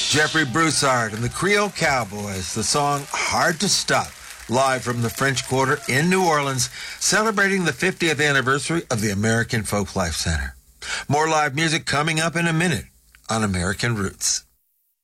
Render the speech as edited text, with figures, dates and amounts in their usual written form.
Jeffrey Broussard and the Creole Cowboys, the song Hard to Stop, live from the French Quarter in New Orleans, celebrating the 50th anniversary of the American Folklife Center. More live music coming up in a minute on American Roots.